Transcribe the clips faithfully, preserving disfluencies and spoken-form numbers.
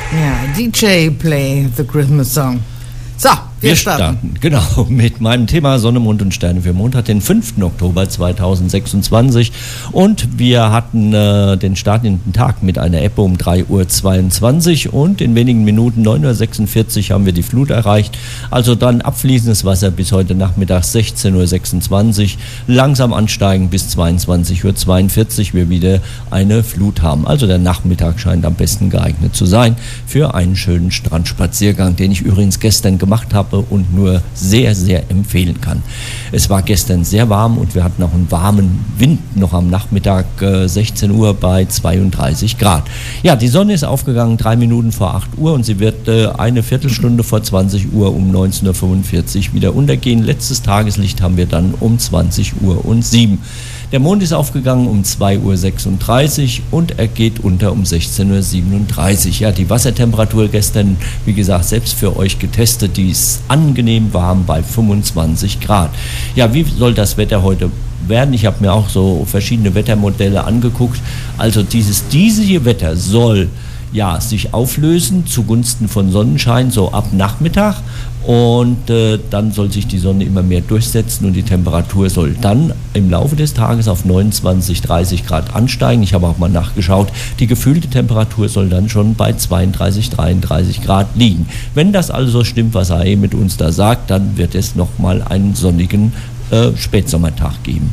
Ja, D J play the Christmas song. So, wir, wir starten. starten. Genau, mit meinem Thema Sonne, Mond und Sterne für Montag, den fünften Oktober zweitausendsechsundzwanzig. Und wir hatten äh, den Start in den Tag mit einer Ebbe um drei Uhr zweiundzwanzig und in wenigen Minuten, neun Uhr sechsundvierzig, haben wir die Flut erreicht. Also dann abfließendes Wasser bis heute Nachmittag sechzehn Uhr sechsundzwanzig, langsam ansteigen bis zweiundzwanzig Uhr zweiundvierzig wir wieder eine Flut haben. Also der Nachmittag scheint am besten geeignet zu sein für einen schönen Strandspaziergang, den ich übrigens gestern gemacht habe und nur sehr, sehr empfehlen kann. Es war gestern sehr warm und wir hatten auch einen warmen Wind noch am Nachmittag, äh, sechzehn Uhr bei zweiunddreißig Grad. Ja, die Sonne ist aufgegangen drei Minuten vor acht Uhr und sie wird äh, eine Viertelstunde vor zwanzig Uhr um neunzehn Uhr fünfundvierzig wieder untergehen. Letztes Tageslicht haben wir dann um zwanzig Uhr und sieben. Der Mond ist aufgegangen um zwei Uhr sechsunddreißig und er geht unter um sechzehn Uhr siebenunddreißig. Ja, die Wassertemperatur gestern, wie gesagt, selbst für euch getestet, die ist angenehm warm bei fünfundzwanzig Grad. Ja, wie soll das Wetter heute werden? Ich habe mir auch so verschiedene Wettermodelle angeguckt. Also dieses diesige Wetter soll ja sich auflösen zugunsten von Sonnenschein so ab Nachmittag. Und äh, dann soll sich die Sonne immer mehr durchsetzen und die Temperatur soll dann im Laufe des Tages auf neunundzwanzig, dreißig Grad ansteigen. Ich habe auch mal nachgeschaut, die gefühlte Temperatur soll dann schon bei zweiunddreißig, dreiunddreißig Grad liegen. Wenn das also stimmt, was A E mit uns da sagt, dann wird es nochmal einen sonnigen äh, Spätsommertag geben.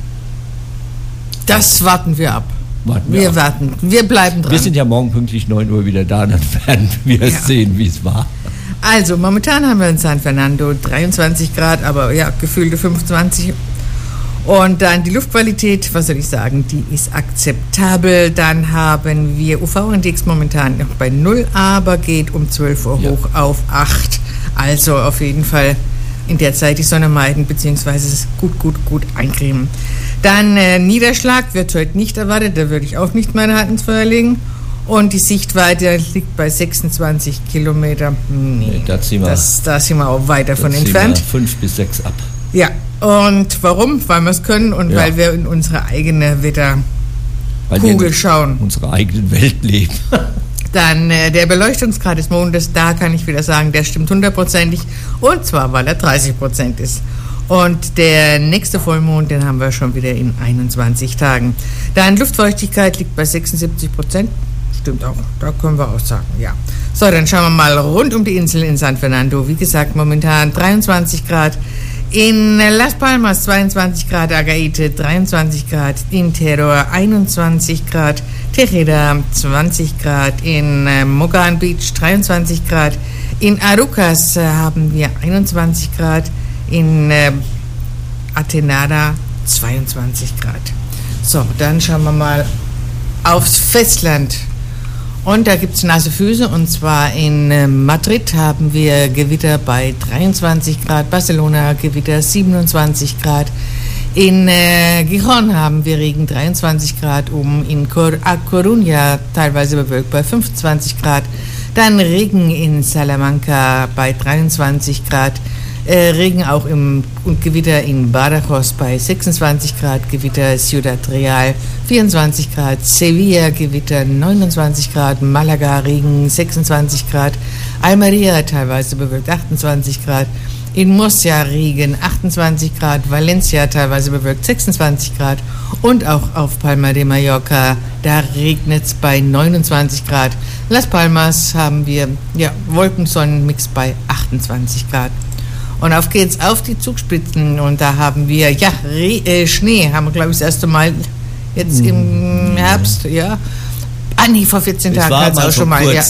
Das warten wir ab. Warten wir wir ab. warten, wir bleiben dran. Wir sind ja morgen pünktlich neun Uhr wieder da, dann werden wir ja sehen, wie es war. Also, momentan haben wir in San Fernando dreiundzwanzig Grad, aber ja, gefühlte fünfundzwanzig. Und dann die Luftqualität, was soll ich sagen, die ist akzeptabel. Dann haben wir U V-Index momentan noch bei null, aber geht um zwölf Uhr ja. hoch auf acht. Also auf jeden Fall in der Zeit die Sonne meiden, beziehungsweise gut, gut, gut eincremen. Dann äh, Niederschlag wird heute nicht erwartet, da würde ich auch nicht meine Hand ins Feuer legen. Und die Sichtweite liegt bei sechsundzwanzig Kilometer. Nee, nee da, sind wir, das, da sind wir auch weiter von entfernt. Fünf bis sechs ab. Ja, und warum? Weil wir es können und ja. weil wir in unsere eigene Wetterkugel schauen. Unsere eigene Welt leben. Dann äh, der Beleuchtungsgrad des Mondes, da kann ich wieder sagen, der stimmt hundertprozentig. Und zwar, weil er dreißig Prozent ist. Und der nächste Vollmond, den haben wir schon wieder in einundzwanzig Tagen. Dann Luftfeuchtigkeit liegt bei sechsundsiebzig Prozent. Stimmt auch, da können wir auch sagen, ja. So, dann schauen wir mal rund um die Insel in San Fernando. Wie gesagt, momentan dreiundzwanzig Grad. In Las Palmas zweiundzwanzig Grad, Agaete dreiundzwanzig Grad, in Terror einundzwanzig Grad, Tejeda zwanzig Grad, in äh, Mogan Beach dreiundzwanzig Grad, in Arucas äh, haben wir einundzwanzig Grad, in äh, Atenada zweiundzwanzig Grad. So, dann schauen wir mal aufs Festland. Und da gibt es nasse Füße, und zwar in äh, Madrid haben wir Gewitter bei dreiundzwanzig Grad, Barcelona Gewitter siebenundzwanzig Grad, in äh, Gijón haben wir Regen dreiundzwanzig Grad, oben in Cor- A Coruña teilweise bewölkt bei fünfundzwanzig Grad, dann Regen in Salamanca bei dreiundzwanzig Grad, Äh, Regen auch im und Gewitter in Badajoz bei sechsundzwanzig Grad, Gewitter Ciudad Real vierundzwanzig Grad, Sevilla Gewitter neunundzwanzig Grad, Malaga Regen sechsundzwanzig Grad, Almería teilweise bewölkt achtundzwanzig Grad, in Murcia Regen achtundzwanzig Grad, Valencia teilweise bewölkt sechsundzwanzig Grad und auch auf Palma de Mallorca, da regnet es bei neunundzwanzig Grad. Las Palmas haben wir ja, Wolkensonnenmix bei achtundzwanzig Grad. Und auf geht's auf die Zugspitzen, und da haben wir, ja, Re- äh, Schnee, haben wir, glaube ich, das erste Mal jetzt im Herbst, ja. Ah, nee, vor vierzehn Tagen hat es auch schon mal, ja.